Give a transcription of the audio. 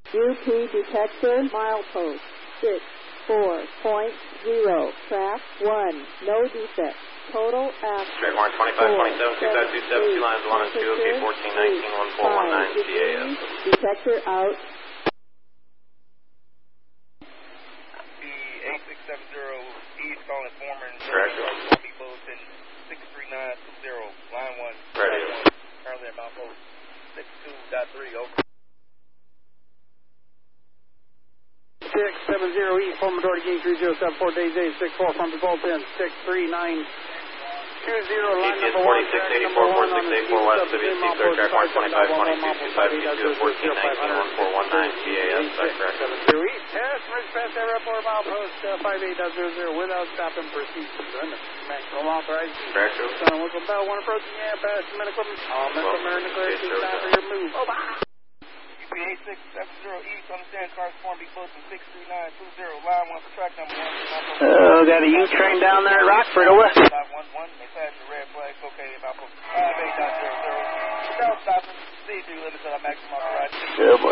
UP detector, milepost 64.0, track 1, no defect. Total action. Track mark 2527, 2527, 2 lines 1 and 2, OK 1419, 1419, CAS. Detector out. The 8670 East calling Foreman. Correct. Bulletin 63920, line 1. Ready. Currently at Mount Post 62.3, over. 670 East, home majority gain 3074, days 864 from the Bolton 63920, line number 1, track number 1 on the West of East, third track mark 2522, 2522, 1419, 1419, CAS, side correct. 770 East, test, bridge past that report, mile post 58.00, without stopping, proceed to surrender. Maximum authorized. Correct. Son, whistle bell, 1 approaching, yeah, pass command equipment. All missile American clear, it's time for your move. Over. 8670 East, understand cars form, be posted 63920, line 1 for track number 1. Oh, got a U-train down there at Rockford, over. 511, they passed the red flag, cocaine, about 58.00. Without stopping, C3 limits on maximum authorized.